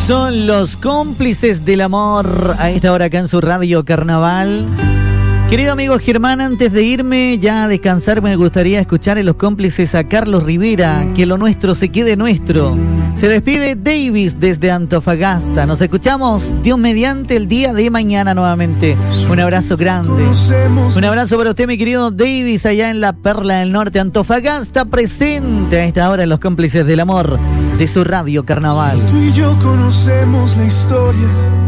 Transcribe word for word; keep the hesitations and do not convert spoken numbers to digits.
Son los cómplices del amor a esta hora acá en su radio Carnaval. Querido amigo Germán, antes de irme ya a descansar, me gustaría escuchar en los cómplices a Carlos Rivera, que lo nuestro se quede nuestro. Se despide Davis desde Antofagasta. Nos escuchamos, Dios mediante, el día de mañana nuevamente. Un abrazo grande. Un abrazo para usted, mi querido Davis, allá en la Perla del Norte, Antofagasta, presente a esta hora en los cómplices del amor de su radio Carnaval. Tú y yo conocemos la historia